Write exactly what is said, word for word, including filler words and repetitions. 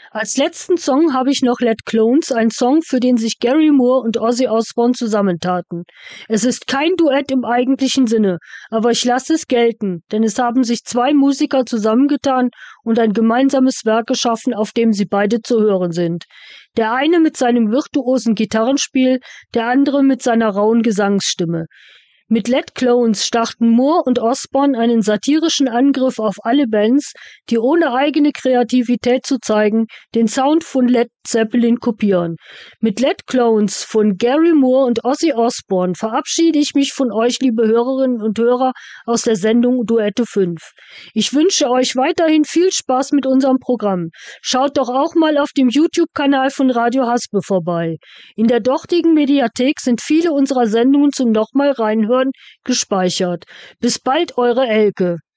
Als letzten Song habe ich noch Let Clones, ein Song, für den sich Gary Moore und Ozzy Osbourne zusammentaten. Es ist kein Duett im eigentlichen Sinne, aber ich lasse es gelten, denn es haben sich zwei Musiker zusammengetan und ein gemeinsames Werk geschaffen, auf dem sie beide zu hören sind. Der eine mit seinem virtuosen Gitarrenspiel, der andere mit seiner rauen Gesangsstimme. Mit Let Clones starten Moore und Osbourne einen satirischen Angriff auf alle Bands, die ohne eigene Kreativität zu zeigen, den Sound von Led Zeppelin kopieren. Mit Let Clones von Gary Moore und Ozzy Osbourne verabschiede ich mich von euch, liebe Hörerinnen und Hörer, aus der Sendung Duette fünf. Ich wünsche euch weiterhin viel Spaß mit unserem Programm. Schaut doch auch mal auf dem YouTube-Kanal von Radio Haspe vorbei. In der dortigen Mediathek sind viele unserer Sendungen zum nochmal reinhören gespeichert. Bis bald, eure Elke.